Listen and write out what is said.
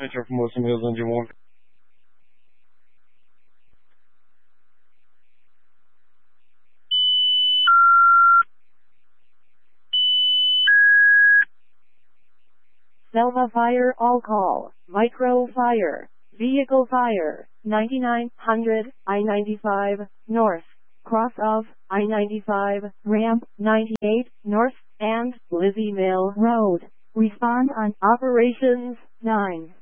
Center for Muslim Hills on Jamaica. Selva Fire All Call, Micro Fire, Vehicle Fire, 9900, I-95, North, cross of, I-95, ramp, 98, North, and Lizzie Mill Road. Respond on Operations 9.